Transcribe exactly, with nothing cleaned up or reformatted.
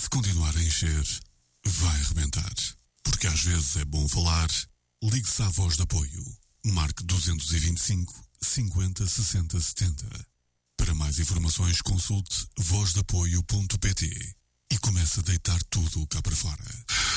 Se continuar a encher, vai arrebentar. Porque às vezes é bom falar. Ligue-se à Voz de Apoio. Marque dois dois cinco, cinquenta, sessenta, setenta. Para mais informações, consulte voz de apoio ponto pt e comece a deitar tudo cá para fora.